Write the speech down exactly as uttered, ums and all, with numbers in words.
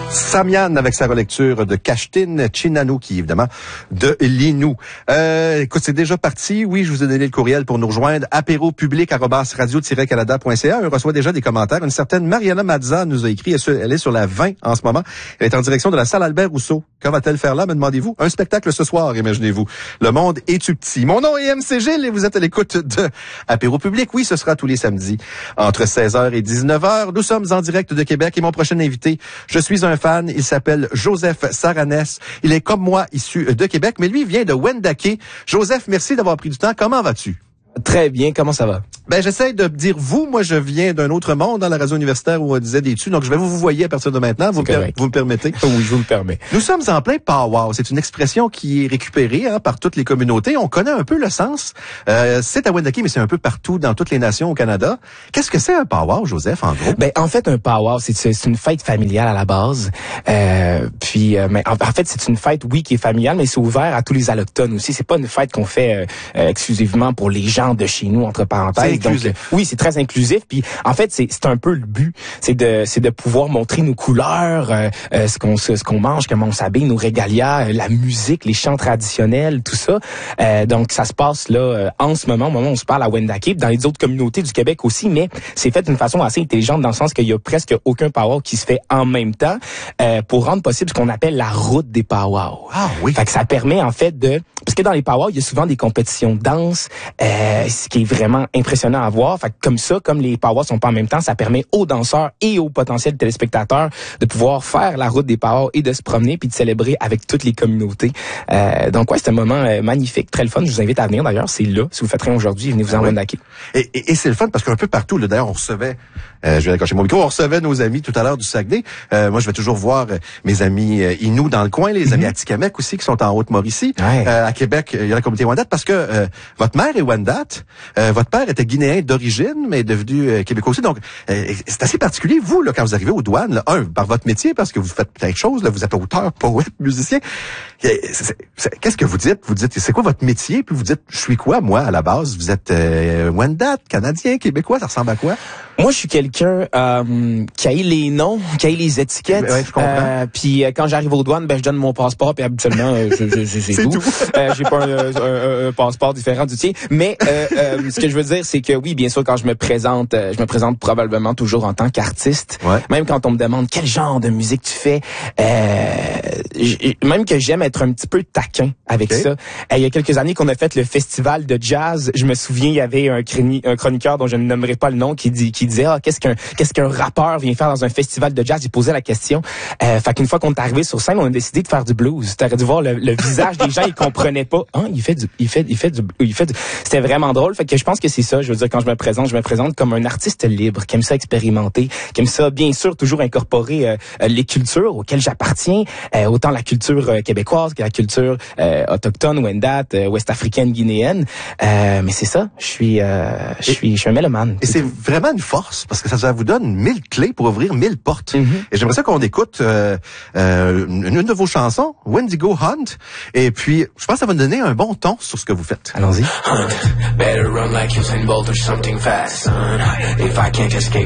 Samian avec sa relecture de Kashtin Chinanouk, évidemment, de Linou. Euh, écoute, c'est déjà parti. Oui, je vous ai donné le courriel pour nous rejoindre. apéropublic arobase radio tiret canada point c a. On reçoit déjà des commentaires. Une certaine Mariana Mazza nous a écrit. Elle est sur la vingt en ce moment. Elle est en direction de la salle Albert Rousseau. Que va-t-elle faire là, me demandez-vous? Un spectacle ce soir, imaginez-vous. Le monde est-tu petit? Mon nom est M C Gilles et vous êtes à l'écoute de Apéropublic. Oui, ce sera tous les samedis entre seize heures et dix-neuf heures. Nous sommes en direct de Québec et mon prochain invité, je suis un fan. Il s'appelle Joseph Saranes. Il est comme moi issu de Québec, mais lui vient de Wendake. Joseph, merci d'avoir pris du temps. Comment vas-tu? Très bien. Comment ça va? Ben, j'essaie de dire vous. Moi, je viens d'un autre monde dans la radio universitaire où on disait des tu. Donc, je vais vous vous voyez à partir de maintenant. Vous, per- vous me permettez? Oui, je vous le permets. Nous sommes en plein powwow. C'est une expression qui est récupérée hein, par toutes les communautés. On connaît un peu le sens. Euh, c'est à Wendake, mais c'est un peu partout dans toutes les nations au Canada. Qu'est-ce que c'est un powwow, Joseph, en gros? Ben, en fait, un powwow, c'est, c'est une fête familiale à la base. Euh, puis, euh, mais en, en fait, c'est une fête, oui, qui est familiale, mais c'est ouvert à tous les allochtones aussi. C'est pas une fête qu'on fait euh, exclusivement pour les gens de chez nous, entre parenthèses. C'est inclusif. Donc, euh, oui, c'est très inclusif. Puis, en fait, c'est, c'est un peu le but. C'est de, c'est de pouvoir montrer nos couleurs, euh, euh, ce qu'on, ce, ce qu'on mange, comment on s'habille, nos régalias, euh, la musique, les chants traditionnels, tout ça. Euh, donc, ça se passe là euh, en ce moment, au moment où on se parle à Wendake, dans les autres communautés du Québec aussi, mais c'est fait d'une façon assez intelligente dans le sens qu'il y a presque aucun powwow qui se fait en même temps euh, pour rendre possible ce qu'on appelle la route des powwows. Ah oui. Fait que ça permet en fait de, parce que dans les powwows, il y a souvent des compétitions de danse, euh, ce qui est vraiment impressionnant à voir. Fait que comme ça, comme les powwows sont pas en même temps, ça permet aux danseurs et aux potentiels téléspectateurs de pouvoir faire la route des powwows et de se promener puis de célébrer avec toutes les communautés. Euh, donc ouais, c'est un moment euh, magnifique, très le fun. Je vous invite à venir d'ailleurs, c'est là. Si vous faites rien aujourd'hui, venez vous en Wendake. Et, et, et c'est le fun parce qu'un peu partout, là, d'ailleurs, on recevait, euh, je vais accrocher mon micro, on recevait nos amis tout à l'heure du Saguenay. Euh, moi, je vais toujours voir euh, mes amis euh, Inuits dans le coin, les mm-hmm. amis Atikamekw aussi qui sont en Haute-Mauricie. Ouais. Euh, à Québec, il y a la communauté Wendat parce que euh, votre mère est Wendat, euh, votre père était guinéen d'origine, mais est devenu euh, québécois aussi. Donc, euh, c'est assez particulier, vous, là, quand vous arrivez aux douanes, là, un, par votre métier, parce que vous faites plein de choses, là, vous êtes auteur, poète, musicien. C'est, c'est, c'est, qu'est-ce que vous dites? Vous dites, c'est quoi votre métier? Puis vous dites, je suis quoi, moi, à la base? Vous êtes euh, Wendat, Canadien, Québécois, ça ressemble à quoi? Moi, je suis quelqu'un euh, qui a les noms, qui a les étiquettes. Ouais, je comprends. Euh, puis euh, quand j'arrive aux douanes, ben je donne mon passeport, puis habituellement, euh, je, je, je, c'est, c'est tout. tout. euh, j'ai pas un, un, un passeport différent du tien. Mais euh, euh, ce que je veux dire, c'est que oui, bien sûr, quand je me présente, euh, je me présente probablement toujours en tant qu'artiste. Ouais. Même quand on me demande quel genre de musique tu fais, euh, j- même que j'aime être un petit peu taquin avec okay. ça. Euh, il y a quelques années qu'on a fait le festival de jazz, je me souviens, il y avait un, chroni- un chroniqueur dont je ne nommerai pas le nom qui dit qui disait ah qu'est-ce qu'un qu'est-ce qu'un rappeur vient faire dans un festival de jazz. Il posait la question. Euh, fait qu'une fois qu'on est arrivé sur scène, on a décidé de faire du blues. T'aurais dû voir le, le visage des gens, ils comprenaient pas. Hein, il fait du, il fait, il fait du, il fait du. C'était vraiment drôle. Fait que je pense que c'est ça. Je veux dire, quand je me présente, je me présente comme un artiste libre, qui aime ça expérimenter, qui aime ça, bien sûr, toujours incorporer euh, les cultures auxquelles j'appartiens, euh, autant la culture euh, québécoise que la culture euh, autochtone, Wendat, euh, ouest-africaine, guinéenne. Euh, mais c'est ça. Je suis, euh, je suis, je suis un mélomane. Et c'est vraiment une force. Parce que ça, ça vous donne mille clés pour ouvrir mille portes. Mm-hmm. Et j'aimerais ça qu'on écoute euh, euh, une, une de vos chansons, Wendigo Hunt. Et puis, je pense que ça va nous donner un bon ton sur ce que vous faites. Allons-y. Hunt, better run like Usain Bolt or something fast, son. If I can't escape